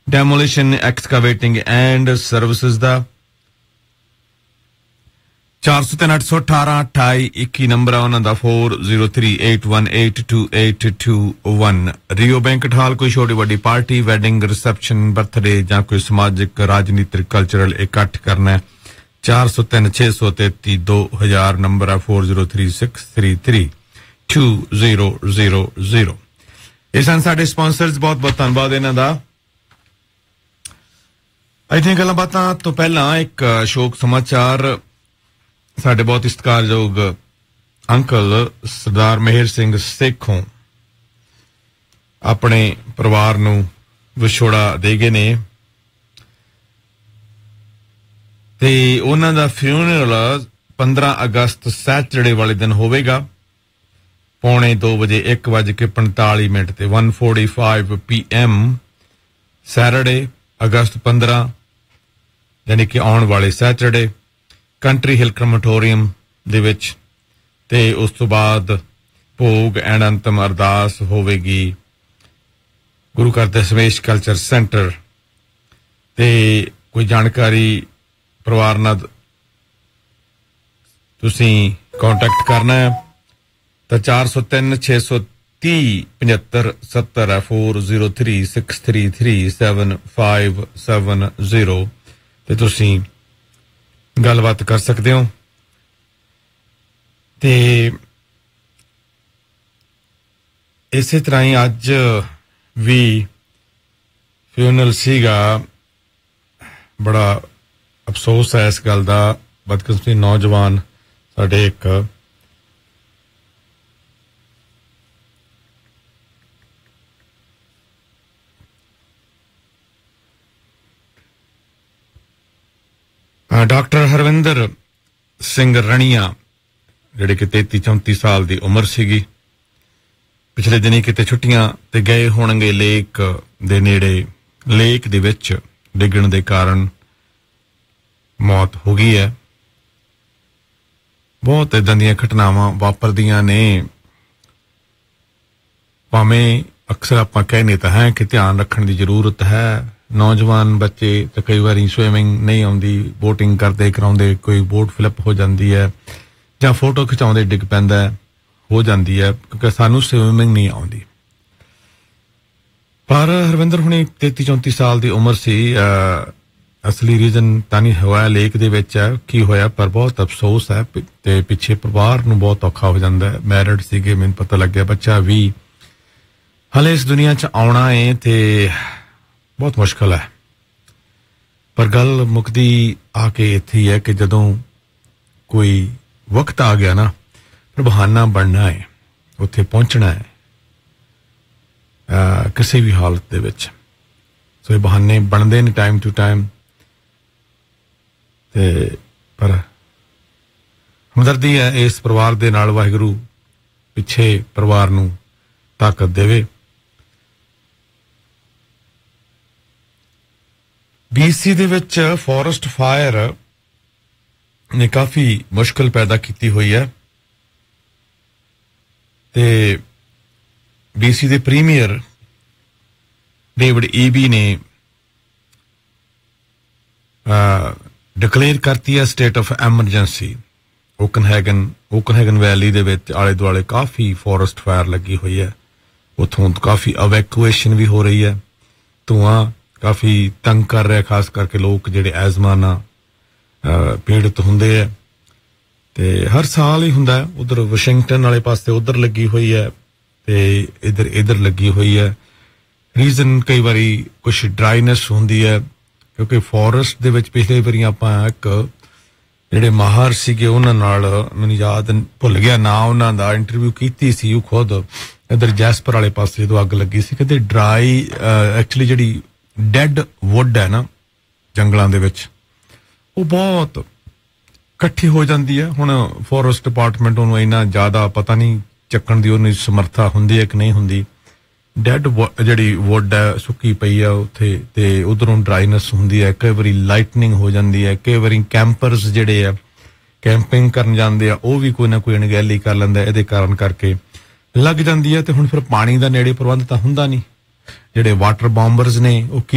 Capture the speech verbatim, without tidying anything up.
Demolition, excavating and services ਦਾ ਚਾਰ ਸੌ ਤਿੰਨ ਅੱਠ ਸੌ ਅਠਾਰਾਂ ਅਠਾਈ ਇੱਕੀ ਨੰਬਰ ਆ ਉਹਨਾਂ ਦਾ four zero three eight one eight two eight two one Rio banquet hall ਕੋਈ ਛੋਟੀ ਵੱਡੀ ਪਾਰਟੀ ਵੈਡਿੰਗ ਰਿਸੈਪਸ਼ਨ ਬਰਥਡੇ ਜਾਂ ਕੋਈ ਸਮਾਜਿਕ ਰਾਜਨੀਤਿਕ ਕਲਚਰਲ ਇਕੱਠ ਕਰਨਾ ਹੈ ਚਾਰ ਸੌ ਤਿੰਨ ਛੇ ਸੌ ਤੇਤੀ ਦੋ ਹਜ਼ਾਰ ਨੰਬਰ ਆ four zero three six three three two zero zero zero ਇਹ ਸਨ ਸਾਡੇ ਸਪਾਂਸਰਸ ਬਹੁਤ ਬਹੁਤ ਧੰਨਵਾਦ ਇਹਨਾਂ ਦਾ ਆਈ ਥਿੰਕ ਗੱਲਾਂ ਬਾਤਾਂ ਤੋਂ ਪਹਿਲਾਂ ਇੱਕ ਸ਼ੋਕ ਸਮਾਚਾਰ ਸਾਡੇ ਬਹੁਤ ਸਤਿਕਾਰਯੋਗ ਅੰਕਲ ਸਰਦਾਰ ਮਿਹਰ ਸਿੰਘ ਸੇਖੋਂ ਆਪਣੇ ਪਰਿਵਾਰ ਨੂੰ ਵਿਛੋੜਾ ਦੇ ਗਏ ਨੇ ਤੇ ਉਹਨਾਂ ਦਾ ਫਿਊਨਰਲ ਪੰਦਰਾਂ ਅਗਸਤ ਸੈਟਰਡੇ ਵਾਲੇ ਦਿਨ ਹੋਵੇਗਾ ਪੌਣੇ ਦੋ ਵਜੇ ਇੱਕ ਵੱਜ ਕੇ ਪੰਤਾਲੀ ਮਿੰਟ ਤੇ one forty-five p m Saturday ਅਗਸਤ ਪੰਦਰਾਂ ਯਾਨੀ ਕਿ ਆਉਣ ਵਾਲੇ ਸੈਟਰਡੇ ਕੰਟਰੀ ਹਿਲ ਕ੍ਰੈਮੇਟੋਰੀਅਮ ਦੇ ਵਿੱਚ ਤੇ ਉਸ ਤੋਂ ਬਾਅਦ ਭੋਗ ਐਂਡ ਅੰਤਮ ਅਰਦਾਸ ਹੋਵੇਗੀ ਗੁਰੂ ਘਰ ਦਸ਼ਮੇਸ਼ ਕਲਚਰ ਸੈਂਟਰ ਤੇ ਕੋਈ ਜਾਣਕਾਰੀ ਪਰਿਵਾਰ ਨਾਲ ਤੁਸੀਂ ਕੰਟੈਕਟ ਕਰਨਾ ਹੈ ਤਾਂ ਚਾਰ ਸੌ ਤਿੰਨ ਛੇ ਸੌ ਤੀਹ ਪਝੱਤਰ ਸੱਤਰ ਹੈ four zero three six three three seven five seven zero ਤੇ ਤੁਸੀਂ ਗੱਲਬਾਤ ਕਰ ਸਕਦੇ ਹੋ ਤੇ ਇਸੇ ਤਰ੍ਹਾਂ ਹੀ ਅੱਜ ਵੀ ਫਿਊਨਰਲ ਸੀਗਾ ਬੜਾ ਅਫਸੋਸ ਹੈ ਇਸ ਗੱਲ ਦਾ ਬਦਕਿਸਮਤੀ ਨੌਜਵਾਨ ਸਾਡੇ ਇੱਕ ਡਾਕਟਰ ਹਰਵਿੰਦਰ ਸਿੰਘ ਰਣੀਆ ਜਿਹੜੇ ਕਿ ਤੇਤੀ ਚੌਂਤੀ ਸਾਲ ਦੀ ਉਮਰ ਸੀਗੀ ਪਿਛਲੇ ਦਿਨੀ ਕਿਤੇ ਛੁੱਟੀਆਂ ਤੇ ਗਏ ਹੋਣਗੇ ਲੇਕ ਦੇ ਨੇੜੇ ਲੇਕ ਦੇ ਵਿੱਚ ਡਿੱਗਣ ਦੇ ਕਾਰਨ ਮੌਤ ਹੋ ਗਈ ਹੈ ਬਹੁਤ ਏਦਾਂ ਦੀਆਂ ਘਟਨਾਵਾਂ ਵਾਪਰਦੀਆਂ ਨੇ ਭਾਵੇਂ ਅਕਸਰ ਆਪਾਂ ਕਹਿੰਦੇ ਤਾਂ ਹੈ ਕਿ ਧਿਆਨ ਰੱਖਣ ਦੀ ਜ਼ਰੂਰਤ ਹੈ ਨੌਜਵਾਨ ਬੱਚੇ ਤਾਂ ਕਈ ਵਾਰੀ ਸਵਿਮਿੰਗ ਨਹੀਂ ਆਉਂਦੀ ਬੋਟਿੰਗ ਕਰਦੇ ਕਰਾਉਂਦੇ ਕੋਈ ਬੋਟ ਫਲਿਪ ਹੋ ਜਾਂਦੀ ਹੈ ਜਾਂ ਫੋਟੋ ਖਿਚਾਉਂਦੇ ਡਿੱਗ ਪੈਂਦਾ ਹੋ ਜਾਂਦੀ ਹੈ ਕਿਉਂਕਿ ਸਾਨੂੰ ਸਵਿਮਿੰਗ ਨਹੀਂ ਆਉਂਦੀ ਪਰ ਹਰਵਿੰਦਰ ਹੁਣੀ ਤੇਤੀ ਚੌਂਤੀ ਸਾਲ ਦੀ ਉਮਰ ਸੀ ਅਸਲੀ ਰੀਜ਼ਨ ਤਾਂ ਨਹੀਂ ਹੋਇਆ ਲੇਕ ਦੇ ਵਿੱਚ ਹੈ ਕੀ ਹੋਇਆ ਪਰ ਬਹੁਤ ਅਫਸੋਸ ਹੈ ਤੇ ਪਿੱਛੇ ਪਰਿਵਾਰ ਨੂੰ ਬਹੁਤ ਔਖਾ ਹੋ ਜਾਂਦਾ ਹੈ ਮੈਰਿਡ ਸੀਗੇ ਮੈਨੂੰ ਪਤਾ ਲੱਗਿਆ ਬੱਚਾ ਵੀ ਹਲੇ ਇਸ ਦੁਨੀਆ 'ਚ ਆਉਣਾ ਹੈ ਤੇ ਬਹੁਤ ਮੁਸ਼ਕਲ ਹੈ ਪਰ ਗੱਲ ਮੁੱਕਦੀ ਆ ਕੇ ਇੱਥੇ ਹੈ ਕਿ ਜਦੋਂ ਕੋਈ ਵਕਤ ਆ ਗਿਆ ਨਾ ਫਿਰ ਬਹਾਨਾ ਬਣਨਾ ਹੈ ਉੱਥੇ ਪਹੁੰਚਣਾ ਹੈ ਕਿਸੇ ਵੀ ਹਾਲਤ ਦੇ ਵਿੱਚ ਸੋ ਇਹ ਬਹਾਨੇ ਬਣਦੇ ਨੇ ਟਾਈਮ ਟੂ ਟਾਈਮ ਤੇ ਪਰ ਹਮਦਰਦੀ ਹੈ ਇਸ ਪਰਿਵਾਰ ਦੇ ਨਾਲ ਵਾਹਿਗੁਰੂ ਪਿੱਛੇ ਪਰਿਵਾਰ ਨੂੰ ਤਾਕਤ ਦੇਵੇ ਬੀਸੀ ਦੇ ਵਿੱਚ ਫੋਰੈਸਟ ਫਾਇਰ ਨੇ ਕਾਫੀ ਮੁਸ਼ਕਲ ਪੈਦਾ ਕੀਤੀ ਹੋਈ ਹੈ ਤੇ ਬੀਸੀ ਦੇ ਪ੍ਰੀਮੀਅਰ ਡੇਵਿਡ ਈਬੀ ਨੇ ਡਿਕਲੇਅਰ ਕਰਤੀ ਹੈ ਸਟੇਟ ਆਫ ਐਮਰਜੈਂਸੀ ਓਕਨਹੈਗਨ ਓਕਨਹੈਗਨ ਵੈਲੀ ਦੇ ਵਿੱਚ ਆਲੇ ਦੁਆਲੇ ਕਾਫੀ ਫੋਰੈਸਟ ਫਾਇਰ ਲੱਗੀ ਹੋਈ ਹੈ ਉੱਥੋਂ ਕਾਫੀ ਇਵੈਕੂਏਸ਼ਨ ਵੀ ਹੋ ਰਹੀ ਹੈ ਧੂਆਂ ਕਾਫੀ ਤੰਗ ਕਰ ਰਿਹਾ ਖਾਸ ਕਰਕੇ ਲੋਕ ਜਿਹੜੇ ਐਜ਼ਮਾ ਨਾਲ ਪੀੜਤ ਹੁੰਦੇ ਹੈ ਤੇ ਹਰ ਸਾਲ ਹੀ ਹੁੰਦਾ ਉਧਰ ਵਾਸ਼ਿੰਗਟਨ ਵਾਲੇ ਪਾਸੇ ਉਧਰ ਲੱਗੀ ਹੋਈ ਹੈ ਤੇ ਇਧਰ ਇਧਰ ਲੱਗੀ ਹੋਈ ਹੈ ਰੀਜ਼ਨ ਕਈ ਵਾਰੀ ਕੁਛ ਡਰਾਈਨੈਸ ਹੁੰਦੀ ਹੈ ਕਿਉਂਕਿ ਫੋਰੈਸਟ ਦੇ ਵਿੱਚ ਪਿਛਲੇ ਵਾਰੀ ਆਪਾਂ ਇੱਕ ਜਿਹੜੇ ਮਾਹਰ ਸੀਗੇ ਉਹਨਾਂ ਨਾਲ ਮੈਨੂੰ ਯਾਦ ਭੁੱਲ ਗਿਆ ਨਾਂ ਉਹਨਾਂ ਦਾ ਇੰਟਰਵਿਊ ਕੀਤੀ ਸੀ ਉਹ ਖੁਦ ਇਧਰ ਜੈਸਪਰ ਵਾਲੇ ਪਾਸੇ ਜਦੋਂ ਅੱਗ ਲੱਗੀ ਸੀ ਕਹਿੰਦੇ ਡਰਾਈ ਐਕਚੁਅਲੀ ਜਿਹੜੀ ਡੈਡ ਵੁੱਡ ਹੈ ਨਾ ਜੰਗਲਾਂ ਦੇ ਵਿੱਚ ਉਹ ਬਹੁਤ ਇਕੱਠੀ ਹੋ ਜਾਂਦੀ ਹੈ ਹੁਣ ਫੋਰੈਸਟ ਡਿਪਾਰਟਮੈਂਟ ਉਹਨੂੰ ਇੰਨਾ ਜ਼ਿਆਦਾ ਪਤਾ ਨਹੀਂ ਚੱਕਣ ਦੀ ਉਹਨੀ ਸਮਰੱਥਾ ਹੁੰਦੀ ਹੈ ਕਿ ਨਹੀਂ ਹੁੰਦੀ ਡੈਡ ਜਿਹੜੀ ਵੁੱਡ ਹੈ ਸੁੱਕੀ ਪਈ ਆ ਉੱਥੇ ਤੇ ਉਧਰੋਂ ਡਰਾਈਨੈਸ ਹੁੰਦੀ ਹੈ ਕਈ ਵਾਰੀ ਲਾਈਟਨਿੰਗ ਹੋ ਜਾਂਦੀ ਹੈ ਕਈ ਵਾਰੀ ਕੈਂਪਰਸ ਜਿਹੜੇ ਆ ਕੈਂਪਿੰਗ ਕਰਨ ਜਾਂਦੇ ਆ ਉਹ ਵੀ ਕੋਈ ਨਾ ਕੋਈ ਅਣਗਹਿਲੀ ਕਰ ਲੈਂਦਾ ਇਹਦੇ ਕਾਰਨ ਕਰਕੇ ਲੱਗ ਜਾਂਦੀ ਹੈ ਤੇ ਹੁਣ ਫਿਰ ਪਾਣੀ ਦਾ ਨੇੜੇ ਪ੍ਰਬੰਧ ਤਾਂ ਹੁੰਦਾ ਨਹੀਂ ਜਿਹੜੇ ਵਾਟਰ ਬੰਬਰਸ ਨੇ ਉਹ